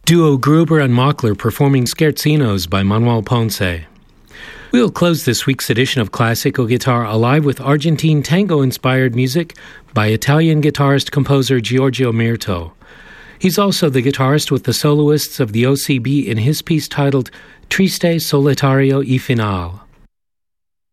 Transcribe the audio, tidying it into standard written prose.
Duo Gruber and Mockler performing Scherzinos by Manuel Ponce. We'll close this week's edition of Classical Guitar Alive with Argentine tango-inspired music by Italian guitarist-composer Giorgio Mirto. He's also the guitarist with the soloists of the OCB in his piece titled Triste Solitario y Final.